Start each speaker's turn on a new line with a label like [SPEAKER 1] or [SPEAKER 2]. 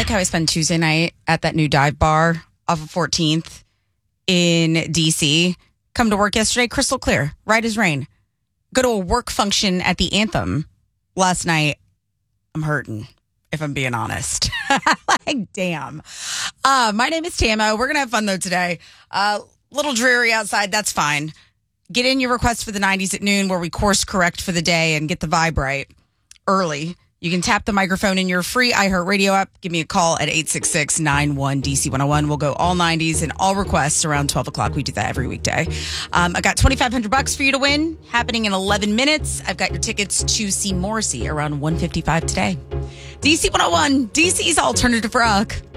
[SPEAKER 1] like how I spent Tuesday night at that new dive bar off of 14th in DC. Come to work yesterday, crystal clear, right as rain. Go to a work function at the Anthem last night. I'm hurting, if I'm being honest. Like, damn. My name is Tama. We're going to have fun, though, today. Little dreary outside. That's fine. Get in your request for the 90s at noon, where we course correct for the day and get the vibe right early. You can tap the microphone in your free iHeartRadio app. Give me a call at 866-91-DC101. We'll go all 90s and all requests around 12 o'clock. We do that every weekday. I got $2,500 for you to win, happening in 11 minutes. I've got your tickets to see Morrissey around 1:55 today. DC 101, DC's alternative rock.